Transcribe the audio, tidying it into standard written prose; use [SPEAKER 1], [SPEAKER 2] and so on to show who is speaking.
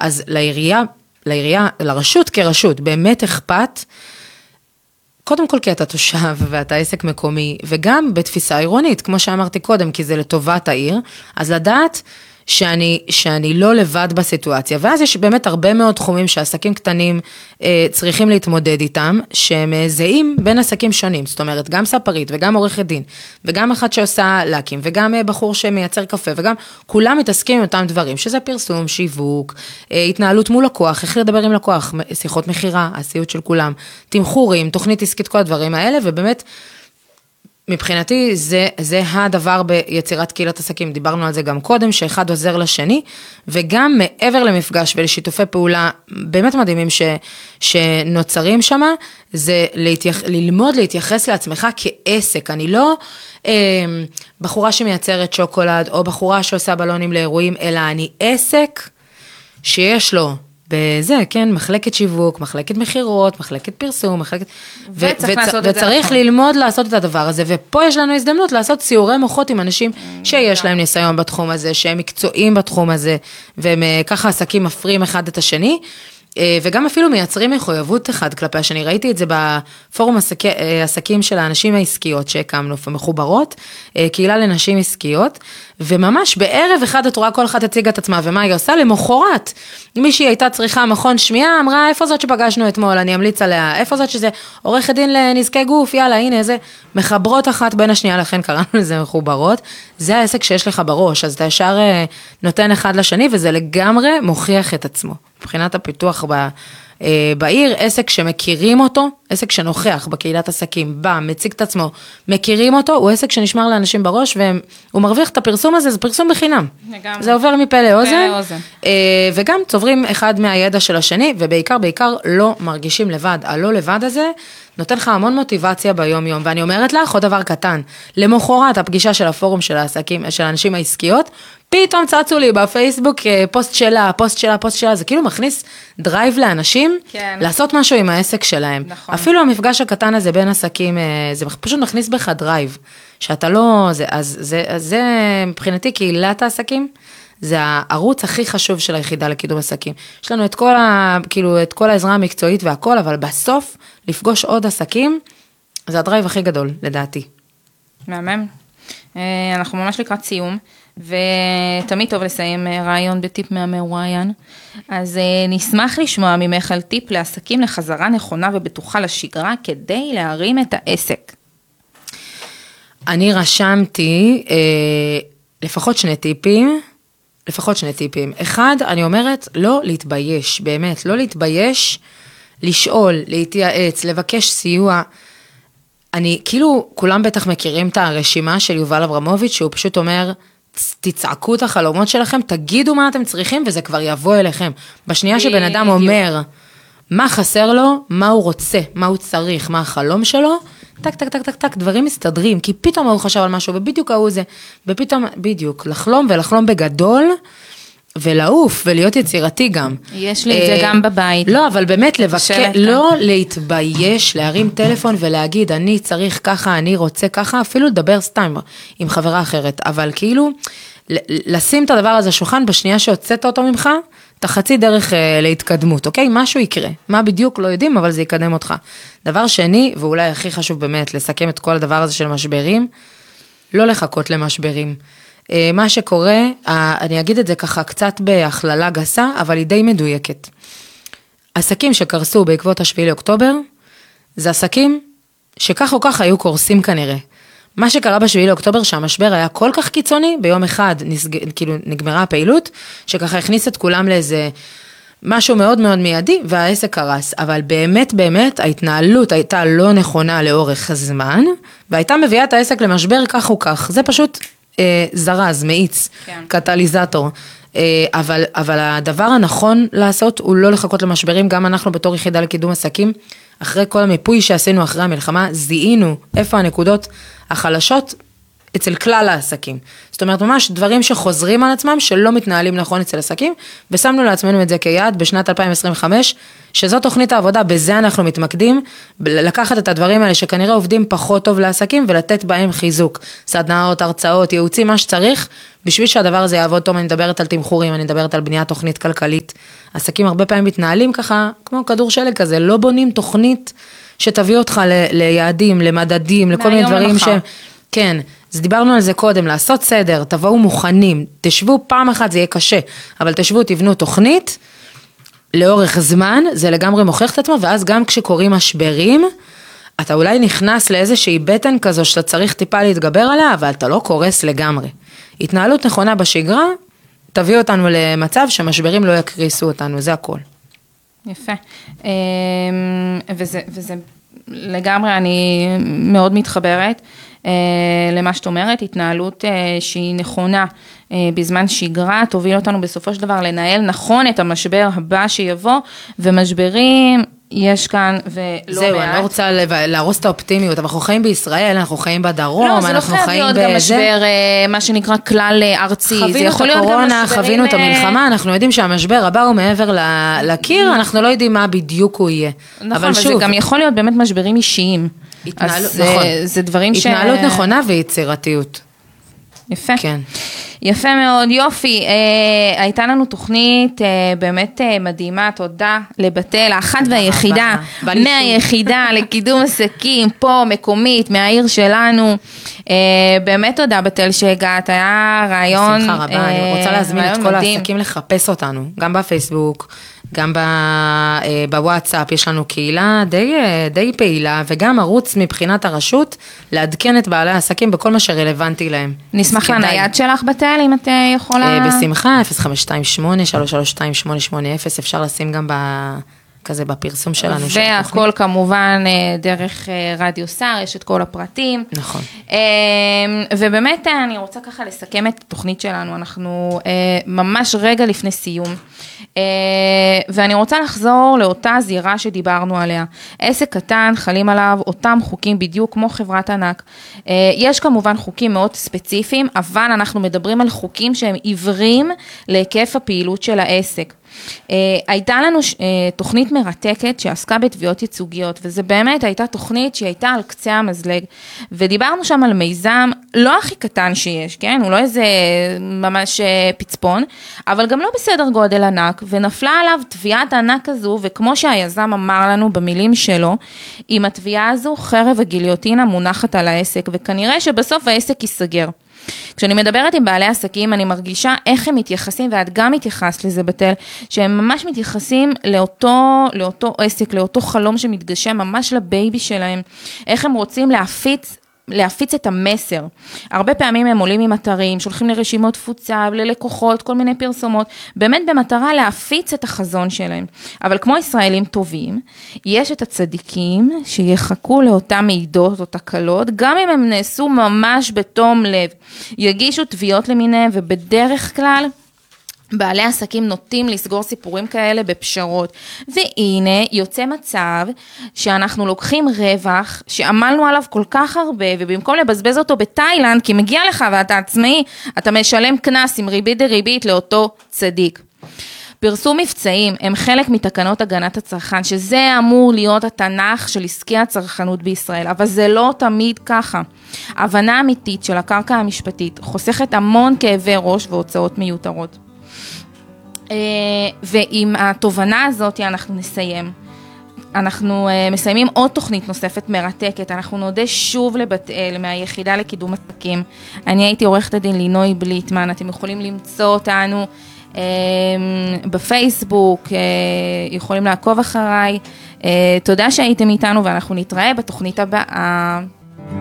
[SPEAKER 1] אז לעירייה, לרשות כרשות, באמת אכפת, קודם כל כי אתה תושב ואתה עסק מקומי, וגם בתפיסה עירונית, כמו שאמרתי קודם, כי זה לטובת העיר, אז לדעת שאני לא לבד בסיטואציה, ואז יש באמת הרבה מאוד תחומים שעסקים קטנים צריכים להתמודד איתם, שהם זהים בין עסקים שונים, זאת אומרת, גם ספרית וגם עורכת דין, וגם אחד שעושה לקים, וגם בחור שמייצר קפה, וגם כולם מתעסקים עם אותם דברים, שזה פרסום, שיווק, התנהלות מול לקוח, איך לדבר עם לקוח, שיחות מחירה, הסיוט של כולם, תמחורים, תוכנית עסקית, כל הדברים האלה, ובאמת, מבחינתי זה הדבר ביצירת קהילת עסקים, דיברנו על זה גם קודם, שאחד עוזר לשני, וגם מעבר למפגש ולשיתופי פעולה באמת מדהימים שנוצרים שם, זה ללמוד להתייחס לעצמך כעסק, אני לא בחורה שמייצרת שוקולד, או בחורה שעושה בלונים לאירועים, אלא אני עסק שיש לו, בזה, כן, מחלקת שיווק, מחלקת מחירות, מחלקת פרסום, מחלקת... וצריך ללמוד לעשות את הדבר הזה, ופה יש לנו הזדמנות לעשות סיורי מוחות עם אנשים שיש להם ניסיון בתחום הזה, שהם מקצועיים בתחום הזה, והם ככה עסקים מפרים אחד את השני, וגם אפילו מייצרים מחויבות אחד כלפי השני. ראיתי את זה בפורום עסקים של האנשים העסקיות שהקמנו, מחוברות, קהילה לנשים עסקיות, וממש בערב אחד את רואה כל אחת הציגה את עצמה, ומה היא עושה? למחרת. מישהי הייתה צריכה מכון שמיעה, אמרה, איפה זאת שפגשנו אתמול, אני אמליץ עליה, איפה זאת שזה עורכת דין לנזקי גוף, יאללה, הנה איזה מחברות אחת בין השנייה, לכן קראנו לזה מחוברות, זה העסק שיש לך בראש, אז אתה ישר נותן אחד לשני, וזה לגמרי מוכיח את עצמו. מבחינת הפיתוח בעיר, עסק שמכירים אותו, עסק שנוכח בקהילת עסקים, בא, מציג את עצמו, מכירים אותו, הוא עסק שנשמר לאנשים בראש, והוא מרוויח את הפרסום הזה, זה פרסום בחינם. זה עובר מפה לאוזן, וגם צוברים אחד מהידע של השני, ובעיקר לא מרגישים לבד. הלא לבד הזה נותן לך המון מוטיבציה ביום יום, ואני אומרת לך עוד דבר קטן, למחרת הפגישה של הפורום של העסקים, של האנשים העסקיות, פתאום צצו לי בפייסבוק פוסט שלה, זה כאילו מכניס דרייב לאנשים, לעשות משהו עם העסק שלהם. אפילו המפגש הקטן הזה בין עסקים, זה פשוט מכניס בך דרייב, שאתה לא, זה מבחינתי קהילת העסקים, זה הערוץ הכי חשוב של היחידה לקידום עסקים. יש לנו את כל העזרה המקצועית והכל, אבל בסוף לפגוש עוד עסקים, זה הדרייב הכי גדול, לדעתי.
[SPEAKER 2] מהמם. אנחנו ממש לקראת סיום, ותמיד טוב לסיים רעיון בטיפ מהמרואיין. אז נשמח לשמוע ממך על טיפ לעסקים לחזרה נכונה ובטוחה לשגרה, כדי להרים את העסק.
[SPEAKER 1] אני רשמתי לפחות שני טיפים. אחד, אני אומרת, לא להתבייש, באמת, לא להתבייש, לשאול, להתייעץ, לבקש סיוע. כאילו, כולם בטח מכירים את הרשימה של יובל אברמוביץ', שהוא פשוט אומר, תצעקו את החלומות שלכם, תגידו מה אתם צריכים, וזה כבר יבוא אליכם. בשנייה שבן אדם אומר, מה חסר לו, מה הוא רוצה, מה הוא צריך, מה החלום שלו, טק, דברים מסתדרים, כי פתאום הוא חשב על משהו, ובדיוק הוא זה, ופתאום, בדיוק, לחלום בגדול, ולעוף, ולהיות יצירתי גם.
[SPEAKER 2] יש לי את זה גם בבית.
[SPEAKER 1] לא, אבל באמת לא להתבייש, להרים טלפון ולהגיד, אני צריך ככה, אני רוצה ככה, אפילו לדבר סתם עם חברה אחרת, אבל כאילו, לשים את הדבר הזה שולחן, בשנייה שהוצאת אותו ממך, אתה חצי דרך להתקדמות, אוקיי? משהו יקרה. מה בדיוק לא יודעים, אבל זה יקדם אותך. דבר שני, ואולי הכי חשוב באמת, לסכם את כל הדבר הזה של משברים, לא לחכות למשברים. מה שקורה, אני אגיד את זה ככה קצת בהכללה גסה, אבל היא די מדויקת. עסקים שקרסו בעקבות השביעי לאוקטובר, זה עסקים שכך או כך היו קורסים כנראה. מה שקרה בשביעי לאוקטובר, שהמשבר היה כל כך קיצוני, ביום אחד כאילו נגמרה הפעילות, שככה הכניס את כולם לאיזה משהו מאוד מאוד מיידי, והעסק קרס. אבל באמת, ההתנהלות הייתה לא נכונה לאורך הזמן, והייתה מביאה את העסק למשבר כך או כך. זה פשוט זרז, מאיץ, קטליזטור. אבל הדבר הנכון לעשות הוא לא לחכות למשברים, גם אנחנו בתור יחידה לקידום עסקים, אחרי כל המיפוי שעשינו אחרי המלחמה, זיהינו איפה הנקודות החלשות, אצל כלל העסקים. זאת אומרת, ממש דברים שחוזרים על עצמם, שלא מתנהלים נכון אצל עסקים, ושמנו לעצמנו את זה כיעד בשנת 2025, שזו תוכנית העבודה, בזה אנחנו מתמקדים, לקחת את הדברים האלה שכנראה עובדים פחות טוב לעסקים, ולתת בהם חיזוק, סדנאות, הרצאות, ייעוצים, מה שצריך, בשביל שהדבר הזה יעבוד טוב. אני מדברת על תמחורים, אני מדברת על בניית תוכנית כלכלית. עסקים הרבה פעמים מתנהלים ככה, כמו כדור שלג כזה, לא בונים תוכנית שתביא אותך ליעדים, למדדים, לכל מיני דברים ש... כן, אז דיברנו על זה קודם, לעשות סדר, תבואו מוכנים, תשבו פעם אחת, זה יהיה קשה, אבל תשבו, תבנו תוכנית, לאורך זמן, זה לגמרי מוכיח את עצמו, ואז גם כשקוראים משברים, אתה אולי נכנס לאיזושהי בטן כזו, שאתה צריך טיפה להתגבר עליה, אבל אתה לא קורס לגמרי. התנהלות נכונה בשגרה, תביא אותנו למצב שמשברים לא יקריסו אותנו, זה הכל.
[SPEAKER 2] יפה. וזה לגמרי, אני מאוד מתחברת למה שאת אומרת, התנהלות שהיא נכונה בזמן שגרה, תוביל אותנו בסופו של דבר לנהל נכון את המשבר הבא שיבוא, ומשברים יש כאן ולא
[SPEAKER 1] זהו, אני לא רוצה להרוס את האופטימיות, אבל אנחנו חיים בישראל, אנחנו חיים בדרום,
[SPEAKER 2] לא, זה לא חייב להיות גם משבר, מה שנקרא כלל ארצי, זה יכול להיות גם משברים...
[SPEAKER 1] חווינו את המלחמה, אנחנו יודעים שהמשבר הבא הוא מעבר לקיר, אנחנו לא יודעים מה בדיוק הוא יהיה.
[SPEAKER 2] נכון, אבל זה גם יכול להיות באמת משברים אישיים.
[SPEAKER 1] נכון.
[SPEAKER 2] זה דברים
[SPEAKER 1] התנהלות נכונה ויצירתיות.
[SPEAKER 2] יפה.
[SPEAKER 1] כן.
[SPEAKER 2] יפה מאוד, יופי, הייתה לנו תוכנית באמת מדהימה, תודה לבתל, האחת והיחידה, מהיחידה לקידום עסקים, פה מקומית, מהעיר שלנו, באמת תודה בתל שהגעת, היה רעיון מדהים.
[SPEAKER 1] בשמחה רבה, אני רוצה להזמין את כל העסקים לחפש אותנו, גם בפייסבוק, גם בוואטסאפ, יש לנו קהילה די פעילה, וגם ערוץ מבחינת הרשות, לעדכן את בעלי העסקים בכל מה שרלוונטי להם.
[SPEAKER 2] נשמח לנייד שלך בתל, אם את יכולה...
[SPEAKER 1] בשמחה, 0528-332-880, אפשר לשים גם כזה בפרסום שלנו.
[SPEAKER 2] והכל כמובן דרך רדיו סער, יש את כל הפרטים.
[SPEAKER 1] נכון.
[SPEAKER 2] ובאמת אני רוצה ככה לסכם את התוכנית שלנו, אנחנו ממש רגע לפני סיום, ואני רוצה לחזור לאותה זירה שדיברנו עליה. עסק קטן, חלים עליו אותם חוקים בדיוק כמו חברת ענק. יש כמובן חוקים מאוד ספציפיים, אבל אנחנו מדברים על חוקים שהם עיוורים להיקף הפעילות של העסק. הייתה לנו תוכנית מרתקת שעסקה בתביעות ייצוגיות, וזה באמת הייתה תוכנית שהייתה על קצה המזלג, ודיברנו שם על מיזם לא הכי קטן שיש, כן? הוא לא איזה ממש פצפון, אבל גם לא בסדר גודל ענק, ונפלה עליו תביעת ענק הזו, וכמו שהיזם אמר לנו במילים שלו, עם התביעה הזו חרב הגיליוטינה מונחת על העסק, וכנראה שבסוף העסק ייסגר. כשאני מדברת עם בעלי עסקים, אני מרגישה איך הם מתייחסים, ואת גם מתייחסת לזה בתל, שהם ממש מתייחסים לאותו עסק, לאותו חלום שמתגשם, ממש לבייבי שלהם, איך הם רוצים להפיץ את המסר. הרבה פעמים הם עולים עם אתרים, שולחים לרשימות תפוצה, ללקוחות, כל מיני פרסומות, באמת במטרה להפיץ את החזון שלהם. אבל כמו ישראלים טובים, יש את הצדיקים שיחכו לאותם מידות או תקלות, גם אם הם נעשו ממש בתום לב, יגישו תביעות למיניהם, ובדרך כלל, בעלי עסקים נוטים לסגור סיפורים כאלה בפשרות, והנה יוצא מצב שאנחנו לוקחים רווח שעמלנו עליו כל כך הרבה, ובמקום לבזבז אותו בתאילנד, כי מגיע לך ואתה עצמאי, אתה משלם קנס עם ריבית דריבית לאותו צדיק. פרסום מבצעים הם חלק מתקנות הגנת הצרכן, שזה אמור להיות התנ"ך של עסקי הצרכנות בישראל, אבל זה לא תמיד ככה. הבנה אמיתית של הקרקע המשפטית חוסכת המון כאבי ראש והוצאות מיותרות. ועם התובנה הזאת אנחנו נסיים. אנחנו מסיימים עוד תוכנית נוספת מרתקת, אנחנו נודה שוב לבתל מהיחידה לקידום עסקים. אני הייתי עורכת הדין לינוי בליטמן, אתם יכולים למצוא אותנו בפייסבוק, יכולים לעקוב אחריי. תודה שהייתם איתנו ואנחנו נתראה בתוכנית הבאה.